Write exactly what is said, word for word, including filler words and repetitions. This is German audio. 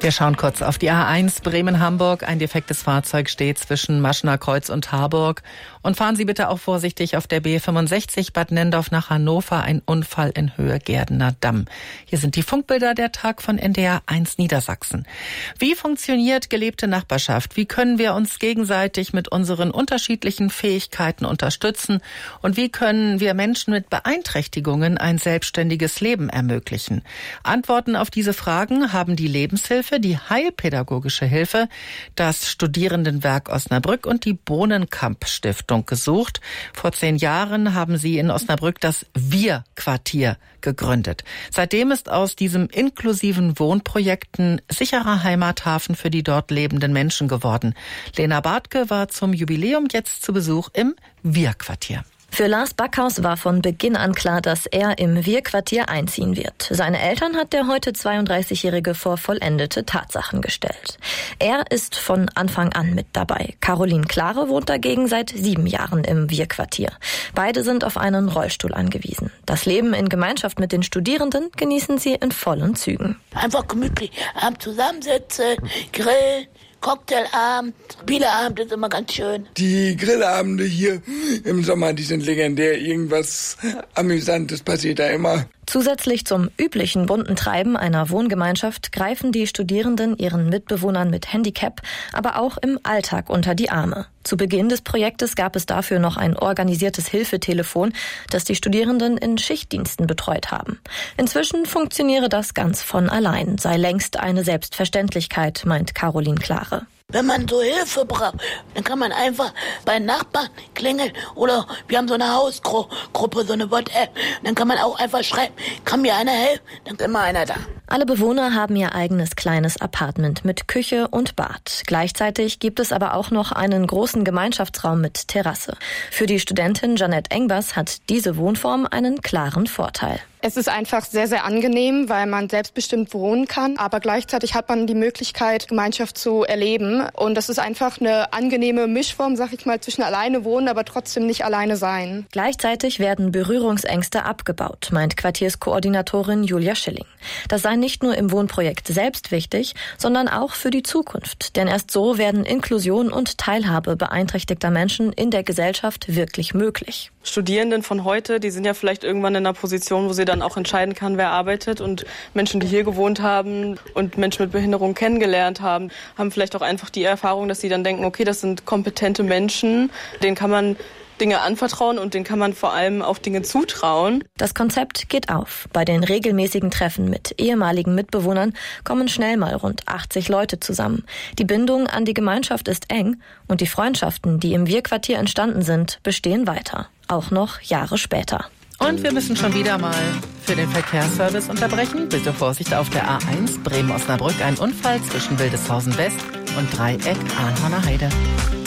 Wir schauen kurz auf die A eins Bremen-Hamburg. Ein defektes Fahrzeug steht zwischen Maschener Kreuz und Harburg. Und fahren Sie bitte auch vorsichtig auf der B fünfundsechzig Bad Nenndorf nach Hannover. Ein Unfall in Höhe Gerdener Damm. Hier sind die Funkbilder der Tag von N D R eins Niedersachsen. Wie funktioniert gelebte Nachbarschaft? Wie können wir uns gegenseitig mit unseren unterschiedlichen Fähigkeiten unterstützen? Und wie können wir Menschen mit Beeinträchtigungen ein selbstständiges Leben ermöglichen? Antworten auf diese Fragen haben die Lebenshilfe, die Heilpädagogische Hilfe, das Studierendenwerk Osnabrück und die Bohnenkamp-Stiftung gesucht. Vor zehn Jahren haben sie in Osnabrück das Wir-Quartier gegründet. Seitdem ist aus diesem inklusiven Wohnprojekt ein sicherer Heimathafen für die dort lebenden Menschen geworden. Lena Bartke war zum Jubiläum jetzt zu Besuch im Wir-Quartier. Für Lars Backhaus war von Beginn an klar, dass er im Wir-Quartier einziehen wird. Seine Eltern hat der heute zweiunddreißigjährige vor vollendete Tatsachen gestellt. Er ist von Anfang an mit dabei. Caroline Klare wohnt dagegen seit sieben Jahren im Wir-Quartier. Beide sind auf einen Rollstuhl angewiesen. Das Leben in Gemeinschaft mit den Studierenden genießen sie in vollen Zügen. Einfach gemütlich abends zusammensitzen, grillen. Cocktailabend, Spieleabend ist immer ganz schön. Die Grillabende hier im Sommer, die sind legendär. Irgendwas Amüsantes passiert da immer. Zusätzlich zum üblichen bunten Treiben einer Wohngemeinschaft greifen die Studierenden ihren Mitbewohnern mit Handicap, aber auch im Alltag unter die Arme. Zu Beginn des Projektes gab es dafür noch ein organisiertes Hilfetelefon, das die Studierenden in Schichtdiensten betreut haben. Inzwischen funktioniere das ganz von allein, sei längst eine Selbstverständlichkeit, meint Caroline Klare. Wenn man so Hilfe braucht, dann kann man einfach bei Nachbarn klingeln oder wir haben so eine Hausgruppe, so eine WhatsApp. Dann kann man auch einfach schreiben, kann mir einer helfen, dann ist immer einer da. Alle Bewohner haben ihr eigenes kleines Apartment mit Küche und Bad. Gleichzeitig gibt es aber auch noch einen großen Gemeinschaftsraum mit Terrasse. Für die Studentin Janette Engbers hat diese Wohnform einen klaren Vorteil. Es ist einfach sehr, sehr angenehm, weil man selbstbestimmt wohnen kann, aber gleichzeitig hat man die Möglichkeit, Gemeinschaft zu erleben. Und das ist einfach eine angenehme Mischform, sag ich mal, zwischen alleine wohnen, aber trotzdem nicht alleine sein. Gleichzeitig werden Berührungsängste abgebaut, meint Quartierskoordinatorin Julia Schilling. Das sei nicht nur im Wohnprojekt selbst wichtig, sondern auch für die Zukunft. Denn erst so werden Inklusion und Teilhabe beeinträchtigter Menschen in der Gesellschaft wirklich möglich. Studierenden von heute, die sind ja vielleicht irgendwann in einer Position, wo sie dann auch entscheiden kann, wer arbeitet. Und Menschen, die hier gewohnt haben und Menschen mit Behinderung kennengelernt haben, haben vielleicht auch einfach die Erfahrung, dass sie dann denken, okay, das sind kompetente Menschen, denen kann man Dinge anvertrauen und denen kann man vor allem auch Dinge zutrauen. Das Konzept geht auf. Bei den regelmäßigen Treffen mit ehemaligen Mitbewohnern kommen schnell mal rund achtzig Leute zusammen. Die Bindung an die Gemeinschaft ist eng und die Freundschaften, die im Wir-Quartier entstanden sind, bestehen weiter. Auch noch Jahre später. Und wir müssen schon wieder mal für den Verkehrsservice unterbrechen. Bitte Vorsicht auf der A eins Bremen-Osnabrück. Ein Unfall zwischen Wildeshausen West und Dreieck Ahorner Heide.